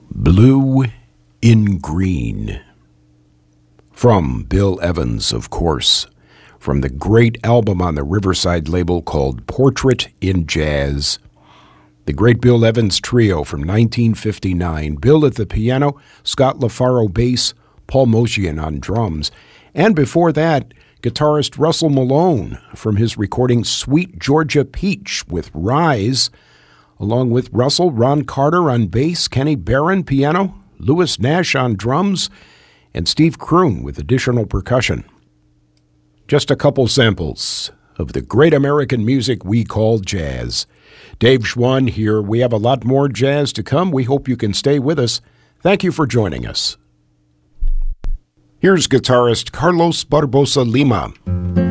Blue in Green. From Bill Evans, of course, from the great album on the Riverside label called Portrait in Jazz. The great Bill Evans Trio from 1959. Bill at the piano, Scott LaFaro bass, Paul Motian on drums. And before that, guitarist Russell Malone from his recording Sweet Georgia Peach with Rise. Along with Russell, Ron Carter on bass, Kenny Barron piano, Louis Nash on drums, and Steve Kroon with additional percussion. Just a couple samples of the great American music we call jazz. Dave Schwann here. We have a lot more jazz to come. We hope you can stay with us. Thank you for joining us. Here's guitarist Carlos Barbosa Lima.